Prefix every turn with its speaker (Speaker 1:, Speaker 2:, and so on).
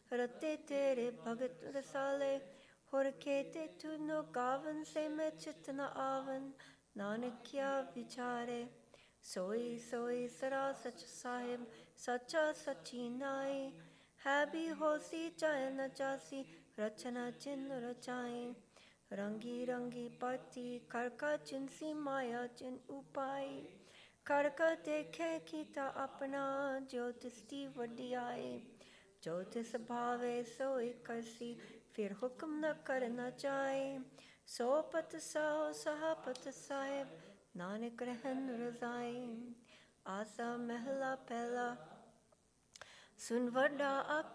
Speaker 1: रते तेरे भगत रसाले होर केते तुनो गावन से मैं चित न आवन नानक क्या विचारे सोई सोई सरा सच साहिब सच्चा सची नाई है भी होसी चाहे न चासी रचना चिन्ह रचाई रंगी रंगी पति करका चिन्सी माया चिन्ह उपाय करका देखे कीता अपना ज्योतिषी वडियाई ज्योतिष भावे सोई करसी फिर हुक्म न करना चाहे सो पत साहो सहा पत साहिब नानक रहन रजाई आसा महला पहला सुन वड्डा